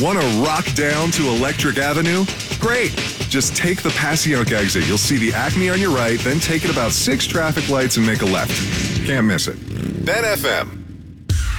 Want to rock down to Electric Avenue? Great. Just take the Passyunk exit. You'll see the Acme on your right, then take it about 6 traffic lights and make a left. Can't miss it. Ben FM.